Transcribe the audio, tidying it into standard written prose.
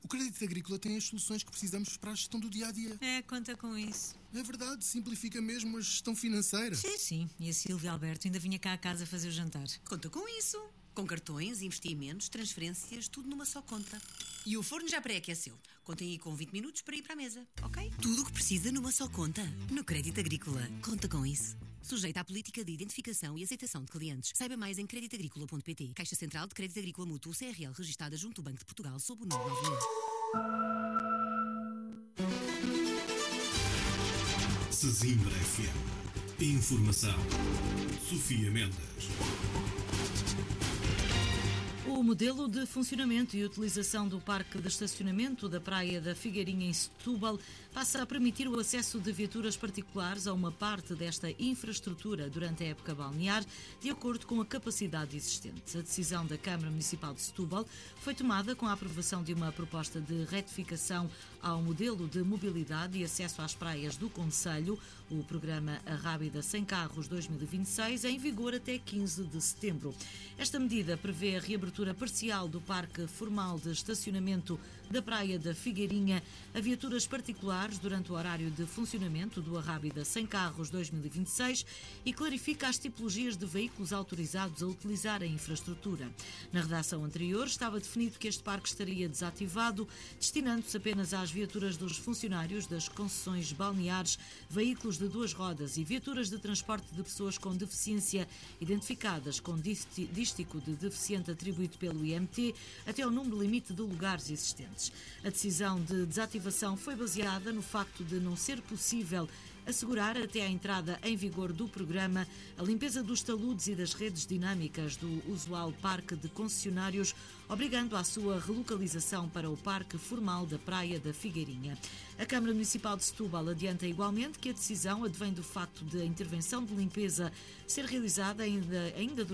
O Crédito Agrícola tem as soluções que precisamos para a gestão do dia-a-dia. Conta com isso. É verdade, simplifica mesmo a gestão financeira. Sim. E a Silvia Alberto ainda vinha cá a casa fazer o jantar. Conta com isso. Com cartões, investimentos, transferências, tudo numa só conta. E o forno já pré-aqueceu. Contem aí com 20 minutos para ir para a mesa, ok? Tudo o que precisa numa só conta. No Crédito Agrícola. Conta com isso. Sujeita à política de identificação e aceitação de clientes. Saiba mais em creditagricola.pt. Caixa Central de Crédito Agrícola Mútuo CRL, registada junto ao Banco de Portugal sob o 991. Sesimbra FM. Informação. Sofia Mendes. O modelo de funcionamento e utilização do parque de estacionamento da Praia da Figueirinha em Setúbal passa a permitir o acesso de viaturas particulares a uma parte desta infraestrutura durante a época balnear, de acordo com a capacidade existente. A decisão da Câmara Municipal de Setúbal foi tomada com a aprovação de uma proposta de retificação ao modelo de mobilidade e acesso às praias do concelho, o programa Arrábida Sem Carros 2026, em vigor até 15 de setembro. Esta medida prevê a reabertura parcial do parque formal de estacionamento da Praia da Figueirinha a viaturas particulares durante o horário de funcionamento do Arrábida Sem Carros 2026 e clarifica as tipologias de veículos autorizados a utilizar a infraestrutura. Na redação anterior estava definido que este parque estaria desativado, destinando-se apenas às viaturas dos funcionários das concessões balneares, veículos de duas rodas e viaturas de transporte de pessoas com deficiência identificadas com dístico de deficiente atribuído pelo IMT até ao número limite de lugares existentes. A decisão de desativação foi baseada no facto de não ser possível assegurar até à entrada em vigor do programa a limpeza dos taludes e das redes dinâmicas do usual parque de concessionários, obrigando à sua relocalização para o parque formal da Praia da Figueirinha. A Câmara Municipal de Setúbal adianta igualmente que a decisão advém do facto de a intervenção de limpeza ser realizada ainda durante